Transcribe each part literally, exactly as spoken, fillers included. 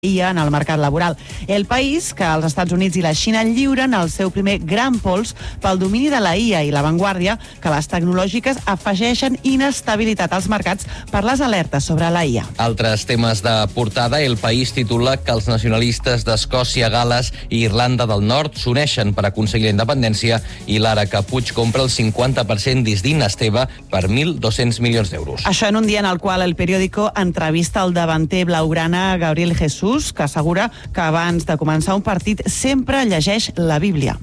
I A en el mercat laboral. El País, que els Estats Units i la Xina lliuren el seu primer gran pols pel domini de la I A i l'avantguàrdia, que les tecnològiques afegeixen inestabilitat als mercats per les alertes sobre la I A. Altres temes de portada. El País titula que els nacionalistes d'Escòcia, Gal·les i Irlanda del Nord s'uneixen per aconseguir la independència i l'Ara que Puig compra el cinquanta per cent d'Isdin Esteve per mil dos-cents milions d'euros. Això en un dia en el qual el periòdico entrevista el davanter blaugrana Gabriel Jesús, que assegura que abans de començar un partit sempre llegeix la Bíblia.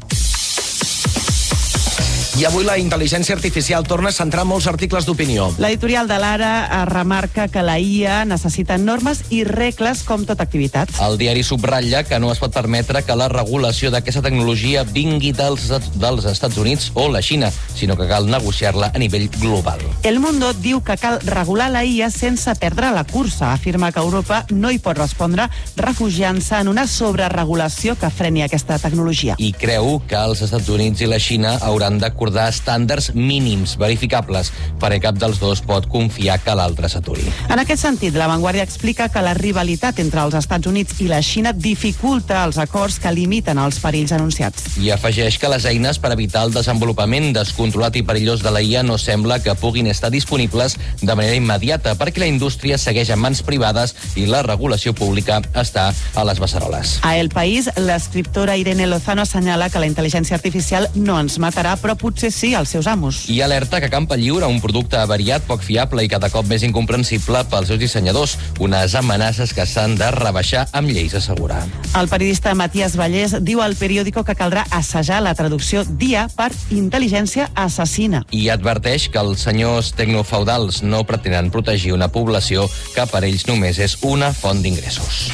I avui la intel·ligència artificial torna a centrar molts articles d'opinió. L'editorial de l'Ara remarca que la I A necessita normes i regles com tota activitat. El diari subratlla que no es pot permetre que la regulació d'aquesta tecnologia vingui dels, dels Estats Units o la Xina, sinó que cal negociar-la a nivell global. El Mundo diu que cal regular la I A sense perdre la cursa. Afirma que Europa no hi pot respondre refugiant-se en una sobreregulació que freni aquesta tecnologia. I creu que els Estats Units i la Xina hauran d'acordar estàndards mínims verificables, perquè cap dels dos pot confiar que l'altre s'aturi. En aquest sentit, l'avantguàrdia explica que la rivalitat entre els Estats Units i la Xina dificulta els acords que limiten els perills anunciats. I afegeix que les eines per evitar el desenvolupament descontrolat i perillós de la I A no sembla que puguin estar disponibles de manera immediata, perquè la indústria segueix en mans privades i la regulació pública està a les beceroles. A El País, l'escriptora Irene Lozano assenyala que la intel·ligència artificial no ens matarà, però potser sí als seus amos. I alerta que Campa Lliure, un producte avariat, poc fiable i cada cop més incomprensible pels seus dissenyadors. Unes amenaces que s'han de rebaixar amb lleis, assegura. El periodista Matías Vallès diu al periòdico que caldrà assajar la traducció d'I A per intel·ligència assassina. I adverteix que els senyors tecnofeudals no pretenen protegir una població que per ells només és una font d'ingressos.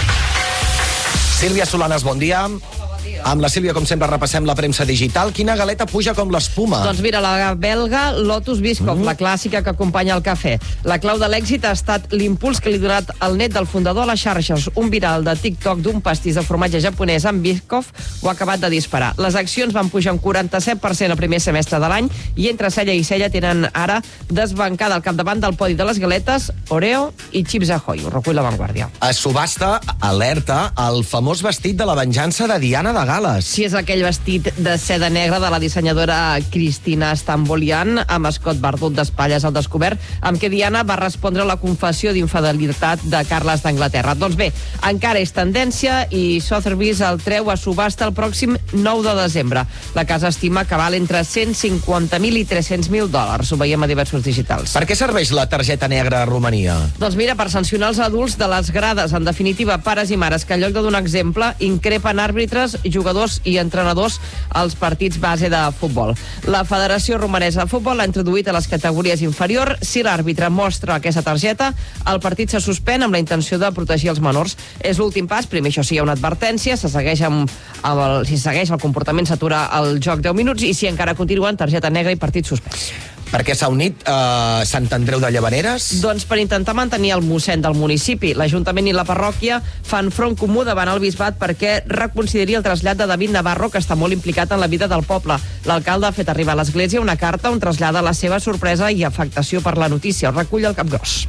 Sílvia Solanes, bon dia. Amb la Sílvia, com sempre, repassem la premsa digital. Quina galeta puja com l'espuma? Doncs mira, la belga Lotus Biscoff, mm. la clàssica que acompanya el cafè. La clau de l'èxit ha estat l'impuls que li ha donat el net del fundador a les xarxes. Un viral de TikTok d'un pastís de formatge japonès amb Biscoff ho ha acabat de disparar. Les accions van pujar un quaranta-set per cent al primer semestre de l'any i entre cella i cella tenen ara desbancada al capdavant del podi de les galetes Oreo i Chips Ahoy. Ho recull l'avantguàrdia. A subhasta, alerta, el famós vestit de la venjança de Diana de Gal·les. Sí, és aquell vestit de seda negra de la dissenyadora Cristina Stambolian amb escot bardut d'espatlles al descobert, amb què Diana va respondre a la confessió d'infidelitat de Carles d'Anglaterra. Doncs bé, encara és tendència i Sotheby's el treu a subhasta el pròxim nou de desembre. La casa estima que val entre cent cinquanta mil i tres-cents mil dòlars. Ho veiem a diversos digitals. Per què serveix la targeta negra a Romania? Doncs mira, per sancionar els adults de les grades, en definitiva, pares i mares que en lloc de donar exemple increpen àrbitres, jugadors i entrenadors als partits base de futbol. La Federació Romanesa de Futbol l'ha introduït a les categories inferior. Si l'àrbitre mostra aquesta targeta, el partit se suspèn amb la intenció de protegir els menors. És l'últim pas, primer això sí, hi ha una advertència, se segueix amb, amb el, si segueix el comportament s'atura el joc deu minuts i si encara continuen, targeta negra i partit suspès. Per què s'ha unit eh, Sant Andreu de Llavaneres? Doncs per intentar mantenir el mossèn del municipi. L'Ajuntament i la parròquia fan front comú davant el bisbat perquè reconsideri el trasllat de David Navarro, que està molt implicat en la vida del poble. L'alcalde ha fet arribar a l'església una carta on trasllada la seva sorpresa i afectació per la notícia. El recull el Capgròs.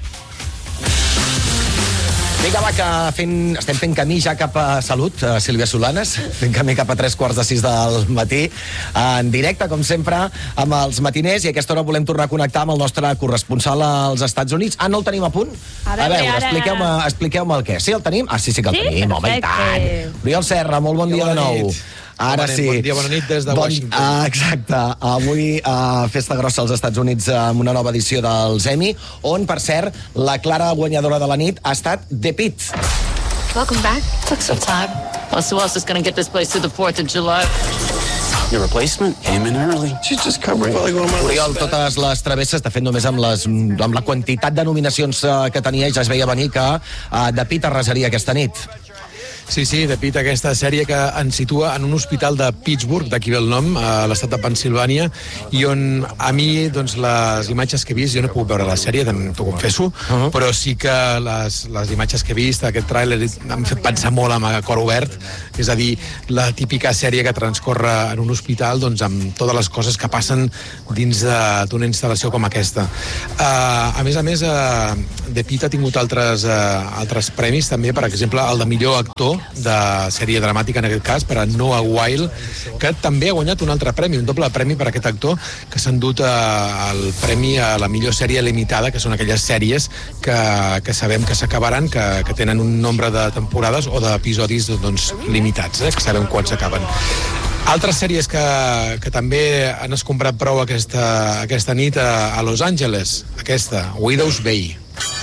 Vinga, va, que fent, estem fent camí ja cap a Salut, uh, Sílvia Solanes, fent camí cap a tres quarts de sis del matí, en directe, com sempre, amb els matiners, i a aquesta hora volem tornar a connectar amb el nostre corresponsal als Estats Units. Ah, no el tenim a punt? A veure, a veure ara... expliqueu-me expliqueu el què. Sí, el tenim? Ah, sí, sí que el sí? tenim, home, i tant. Oriol Serra, molt bon dia de nou. Ara sí. Bon dia, bona nit des de bon, Washington. Uh, exacte. Avui uh, festa grossa als Estats Units amb una nova edició dels Emmy, on, per cert, la clara guanyadora de la nit ha estat The Pitt. Welcome back. Took some time. Plus, who else is going to get this place to the fourth of July? Your replacement came in early. She's just covering while I go on my Oriol, totes les travesses, de fet, només amb, les, amb la quantitat de nominacions uh, que tenia, ja es veia venir que uh, The Pitt arrasaria aquesta nit. Sí, sí, de Pitt, aquesta sèrie que ens situa en un hospital de Pittsburgh, d'aquí ve el nom, a l'estat de Pensilvània, i on a mi, doncs, les imatges que he vist, jo no he pogut veure la sèrie, t'ho confesso, uh-huh. però sí que les, les imatges que he vist, aquest tràiler, m'han fet pensar molt amb el cor obert, és a dir, la típica sèrie que transcorre en un hospital, doncs, amb totes les coses que passen dins d'una instal·lació com aquesta. Uh, a més a més, uh, de Pitt ha tingut altres, uh, altres premis, també, per exemple, el de millor actor de sèrie dramàtica, en aquest cas, per a Noah Wyle, que també ha guanyat un altre premi, un doble premi per a aquest actor, que s'ha endut uh, el premi a la millor sèrie limitada, que són aquelles sèries que, que sabem que s'acabaran, que, que tenen un nombre de temporades o d'episodis doncs, limitats, eh, que sabem quan s'acaben. Altres sèries que, que també han escombrat prou aquesta, aquesta nit a, a Los Angeles, aquesta, Widow's Bay.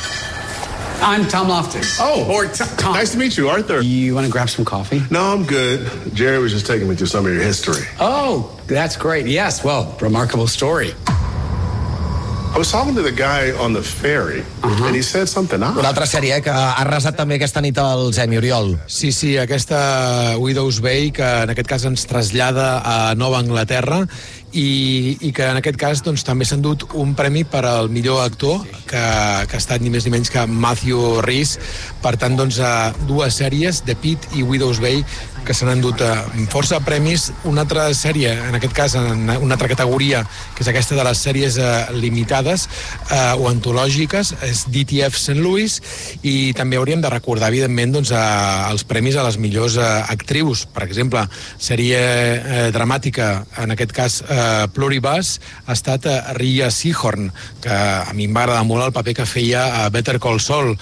I'm Tom Lofton. Oh, or t- Tom. Nice to meet you, Arthur. You want to grab some coffee? No, I'm good. Jerry was just taking me through some of your history. Oh, that's great. Yes, well, remarkable story. I was talking to the guy on the ferry, uh-huh. and he said something odd. Una altra sèrie que ha arrasat també aquesta nit al Emmy, Oriol. Sí, sí, aquesta Widow's Bay, que en aquest cas ens trasllada a Nova Anglaterra, i, i que en aquest cas doncs, també s'ha endut un premi per al millor actor, que, que ha estat ni més ni menys que Matthew Rhys. Per tant, doncs, a dues sèries, The Pitt i Widow's Bay, que s'han endut força premis. Una altra sèrie, en aquest cas, en una altra categoria, que és aquesta de les sèries eh, limitades eh, o antològiques, és D T F Saint Louis, i també hauríem de recordar, evidentment, doncs, a, els premis a les millors eh, actrius. Per exemple, sèrie eh, dramàtica, en aquest cas, eh, Pluribus, ha estat eh, Rhea Seehorn, que a mi em va agradar molt el paper que feia a Better Call Saul.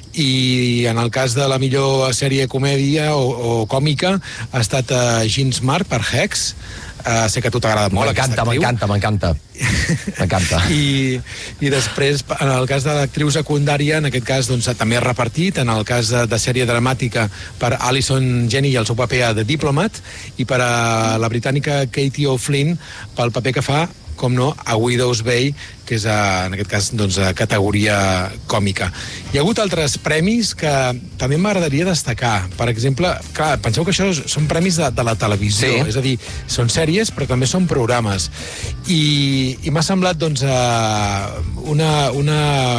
I en el cas de la millor sèrie comèdia o, o còmica ha estat uh, Jean Smart per Hex. Uh, sé que a tu t'agrada molt aquesta actriu. M'encanta, m'encanta, m'encanta. I, I després, en el cas de l'actriu secundària, en aquest cas doncs, també ha repartit, en el cas de, de sèrie dramàtica per Alison Janney i el seu paper a The Diplomat, i per a la britànica Katie O'Flynn pel paper que fa, com no, a Widow's Bay, que és, a, en aquest cas, doncs, a categoria còmica. Hi ha hagut altres premis que també m'agradaria destacar. Per exemple, clar, penseu que això són premis de, de la televisió, sí. És a dir, són sèries, però també són programes. I, i m'ha semblat, doncs, una, una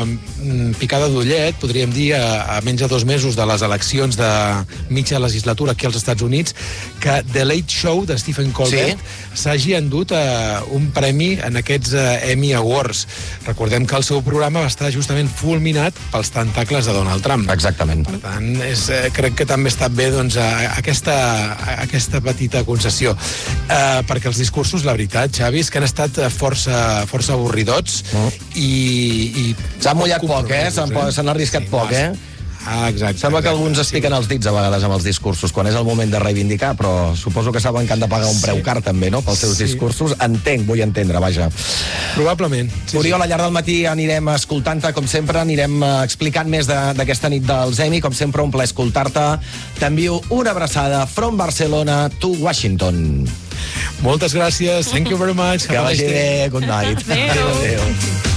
picada d'ullet, podríem dir, a, a menys de dos mesos de les eleccions de mitja legislatura aquí als Estats Units, que The Late Show de Stephen Colbert s'hagi sí. endut a un premi en aquests Emmy Awards. Recordem que el seu programa va estar justament fulminat pels tentacles de Donald Trump. Exactament. Per tant, és, eh, crec que també ha estat bé doncs, a, a aquesta, a aquesta petita concessió. Eh, perquè els discursos, la veritat, Xavi, és que han estat força, força avorridots no. i, i... S'han mullat poc, eh? S'han eh? arriscat sí, poc, eh? Ah, exacte. Sembla que exacte, alguns es piquen sí. els dits a vegades amb els discursos, quan és el moment de reivindicar, però suposo que saben que han de pagar un preu sí. car també, no?, pels seus sí. discursos. Entenc, vull entendre, vaja. Probablement. Sí, Oriol, sí. al llarg del matí anirem escoltant-te, com sempre, anirem explicant més d'aquesta nit dels Emmy, com sempre, un plaer escoltar-te. T'envio una abraçada from Barcelona to Washington. Moltes gràcies, thank you very much. Que vagi bé, good night. Adéu. Adéu.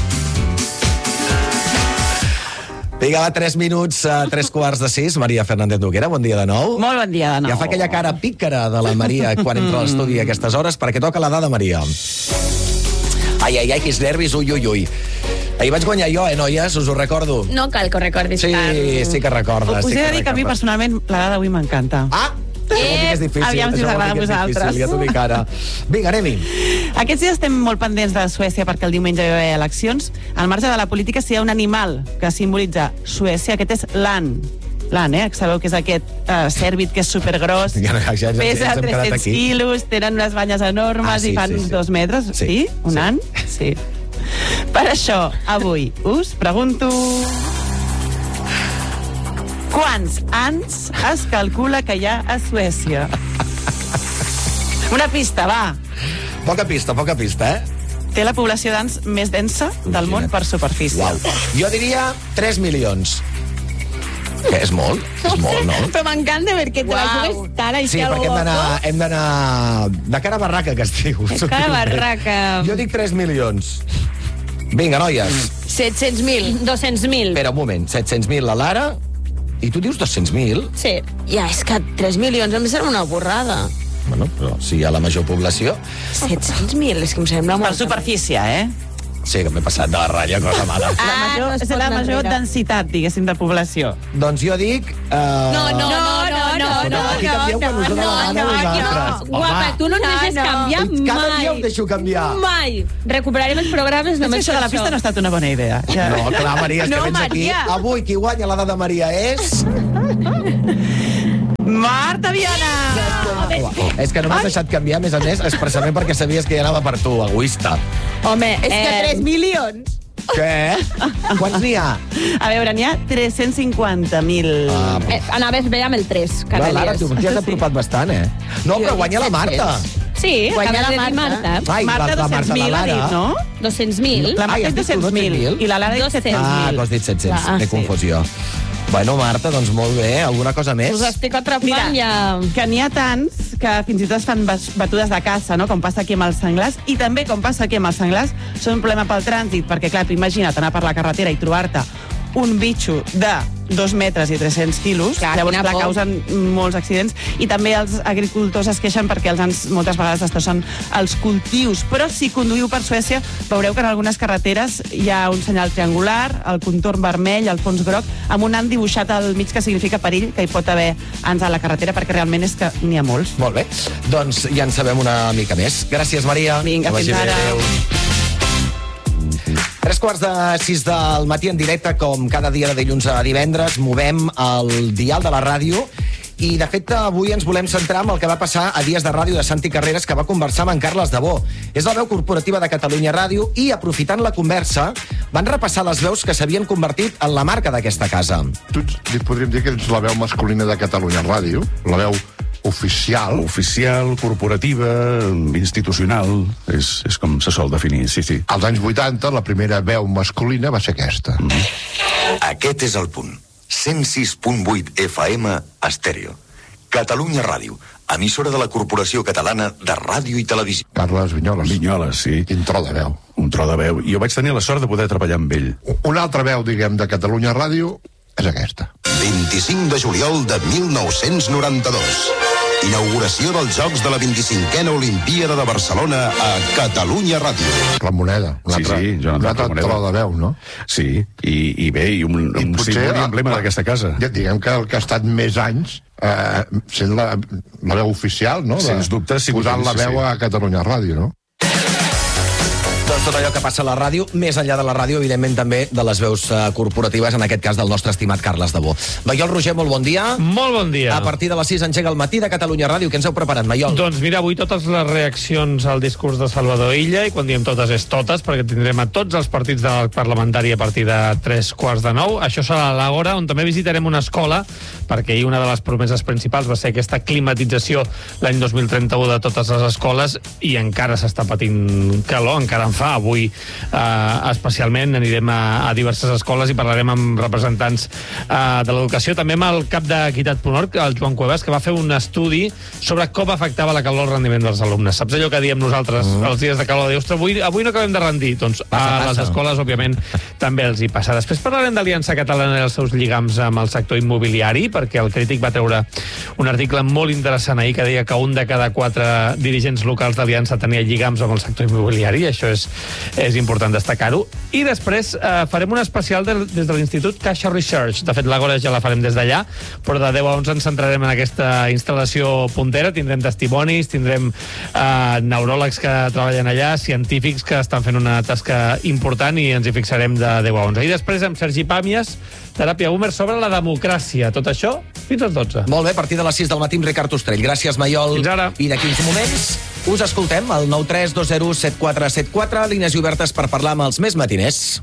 Vinga, va, tres minuts a tres quarts de sis. Maria Fernández Noguera, bon dia de nou. Molt bon dia de nou. Ja fa aquella cara pícara de la Maria quan entra a l'estudi a aquestes hores, perquè toca la dada, Maria. Ai, ai, ai, quins nervis, ui, ui, ui. Ahir vaig guanyar jo, eh, noies? Us ho recordo. No cal que ho recordis sí, tant. Sí, que recordes. Us sí he de dir que a mi, personalment, la dada d'avui m'encanta. Ah! Això vol dir que és difícil. Aviam si us agrada a vosaltres. Ja t'ho dic ara. Vinga, anem-hi. Aquests dies estem molt pendents de Suècia perquè el diumenge hi va haver eleccions. Al marge de la política, si hi ha un animal que simbolitza Suècia, aquest és l'an. L'an, eh? Sabeu que és aquest uh, cèrvid que és supergros, ja, ja, ja, pesa ja tres-cents quilos, tenen unes banyes enormes ah, sí, i fan sí, sí. dos metres. Sí? sí? Un sí. an? Sí. Per això, avui us pregunto... Quants anys es calcula que hi ha a Suècia? Una pista, va. Poca pista, poca pista, eh? Té la població d'ants més densa del món per superfície. Uau. Jo diria tres milions. Que és molt, és molt, no? Però m'encanta perquè te la jugues tan així sí, al perquè hem d'anar, hem d'anar de cara a barraca, que es diu. De cara a barraca. Jo dic tres milions. Vinga, noies. set-cents mil. dos-cents mil. Espera un moment, set-cents mil la Lara... I tu dius dos-cents mil? Sí. Ja, és que tres milions em sembla una borrada. Bueno, però si hi ha la major població... set-cents mil, és que em sembla molt... Per superfície, eh? Sí, que m'he passat de la ratlla, cosa mala. La major, no es és pot la anar major enrere. densitat, diguéssim, de població. Doncs jo dic... Uh... No, no, no, no, no, no, Aquí canvieu quan us dóna la gana vosaltres. Guapa, tu no ens deixes canviar Cada dia mai. ho deixo canviar. Mai. Recuperarem els programes Només només això per de la pista no ha estat una bona idea. Ja. No, clar, Maria, és No, que vens aquí. Maria. Avui qui guanya la dada Maria és... Marta Viana! Oh, és que no m'has deixat canviar, a més a més, expressament perquè sabies que ja anava per tu, egoista. Home, és que Eh, tres milions. Què? Quants n'hi ha? A veure, n'hi ha tres-cents cinquanta mil. Ah, Eh, anaves bé amb el tres, clar, Lara, Canalies. tu t'hi has apropat bastant, eh? No, però guanya la Marta. Sí, Guanya acabes la de dir Marta. Marta. Ai, Marta, la- la Marta dos-cents mil, de ha Lara. dit, no? dos-cents mil. La Ai, Marta has ha dit dit tu dos-cents mil dos-cents mil? i la Lara ha dit dos-cents. set-cents mil. Ah, que has dit set-cents, Ah, m'he sí. confós jo. Bueno, Marta, doncs molt bé. Alguna cosa més? Us estic atrapant Mira, ja. que n'hi ha tants que fins i tot es fan bas- batudes de caça, no? Com passa aquí amb els senglars, i també, com passa aquí amb els senglars, són un problema pel trànsit, perquè, clar, tu imagina't anar per la carretera i trobar-te un bitxo de dos metres i tres-cents quilos, Clar, llavors, quina clar, por. causen molts accidents, i també els agricultors es queixen perquè els ans moltes vegades destrossen els cultius. Però si conduïu per Suècia, veureu que en algunes carreteres hi ha un senyal triangular, el contorn vermell, el fons groc, amb un ant dibuixat al mig que significa perill, que hi pot haver ants a la carretera, perquè realment és que n'hi ha molts. Molt bé. Doncs ja en sabem una mica més. Gràcies, Maria. Vinga, Que vagi fins bé. ara. Adéu. Tres quarts de sis del matí en directe, com cada dia de dilluns a divendres, movem el dial de la ràdio i, de fet, avui ens volem centrar en el que va passar a Dies de Ràdio de Santi Carreras, que va conversar amb en Carles Debó. És la veu corporativa de Catalunya Ràdio i, aprofitant la conversa, van repassar les veus que s'havien convertit en la marca d'aquesta casa. Tu ets, podríem dir que ets la veu masculina de Catalunya Ràdio, la veu oficial. Oficial, corporativa, institucional, és, és com se sol definir, sí, sí. Als anys vuitanta, la primera veu masculina va ser aquesta. Mm. Aquest és el punt. cent sis punt vuit F M Estèreo. Catalunya Ràdio, emissora de la Corporació Catalana de Ràdio i Televisió. Carles Vinyoles. Vinyoles, sí. Quin tro de veu. Un tro de veu. Jo vaig tenir la sort de poder treballar amb ell. Una altra veu, diguem, de Catalunya Ràdio és aquesta. vint-i-cinc de juliol de mil nou-cents noranta-dos. Inauguració dels Jocs de la vint-i-cinquena Olimpíada de Barcelona a Catalunya Ràdio. La Moneda. Un Sí, altre, sí, Jonathan un altre Ramoneda. tro de veu, no? Sí, i, i bé, i un, I un potser, símbol i emblema la- d'aquesta casa. Ja diguem que el que ha estat més anys eh, sent la, la veu oficial, no? De- Sens dubte, ha sigut posant ell, la sí, veu sí. a Catalunya Ràdio, no? Doncs tot allò que passa a la ràdio, més enllà de la ràdio, evidentment també de les veus uh, corporatives, en aquest cas del nostre estimat Carles Debó. Maiol Roger, molt bon dia. Molt bon dia. A partir de les sis engega el matí de Catalunya Ràdio. Què ens heu preparat, Maiol? Doncs mira, avui totes les reaccions al discurs de Salvador Illa, i quan diem totes és totes, perquè tindrem a tots els partits del parlamentari a partir de tres quarts de nou. Això serà a l'Àgora, on també visitarem una escola, perquè ahir una de les promeses principals va ser aquesta climatització l'any dos mil trenta-u de totes les escoles, i encara s'està patint calor, encara en fa. Avui eh, especialment anirem a, a diverses escoles i parlarem amb representants eh, de l'educació, també amb el cap d'Equitat punt org, el Joan Cuevas, que va fer un estudi sobre com afectava la calor al rendiment dels alumnes. Saps allò que diem nosaltres mm. els dies de calor? Dius, avui, avui no acabem de rendir. Doncs Passa, a les passa. escoles, òbviament, també els hi passa. Després parlarem d'Aliança Catalana i els seus lligams amb el sector immobiliari, perquè el Crític va treure un article molt interessant ahir que deia que un de cada quatre dirigents locals d'Aliança tenia lligams amb el sector immobiliari. Això és, és important destacar-ho. I després eh, farem un especial de, des de l'Institut Caixa Research. De fet, l'Àgora ja la farem des d'allà, però de deu a onze ens centrarem en aquesta instal·lació puntera. Tindrem testimonis, tindrem eh, neuròlegs que treballen allà, científics que estan fent una tasca important, i ens hi fixarem de deu a onze. I després amb Sergi Pàmies, Teràpia Boomer, sobre la democràcia. Tot això fins als dotze. Molt bé, a partir de les sis del matí amb Ricard Ostrell. Gràcies, Maiol. Fins ara. I d'aquí uns moments us escoltem al nou tres dos zero set quatre set quatre, línies obertes per parlar amb els més matiners.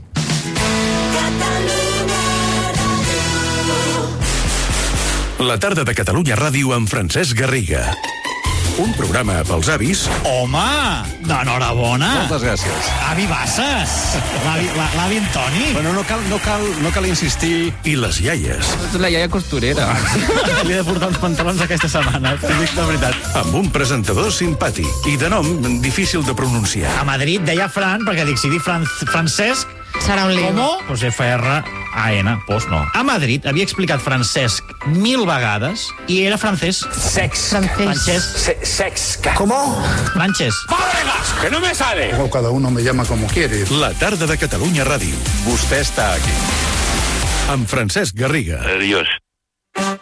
La tarda de Catalunya Ràdio amb Francesc Garriga. Un programa pels avis. Home, d'enhorabona. Moltes gràcies. Avi Bassas. L'avi la, l'avi Antoni. Bueno, no cal, no cal, no cal insistir. I les iaies. És la iaia costurera. Li he de portar uns pantalons aquesta setmana, t'ho dic de veritat. Amb un presentador simpàtic i de nom difícil de pronunciar. A Madrid deia Fran, perquè dic, si dic Fran, Francesc... Serà un lío. ¿Cómo? Pues F R A N, pues no. A Madrid havia explicat Francesc mil vegades i era francès. Sex. Francès. Se sex. ¿Cómo? Francès. ¡Fábregas! ¡Que no me sale! Cada uno me llama como quiere. La tarda de Catalunya Ràdio. Vostè està aquí. Amb Francesc Garriga. Adiós.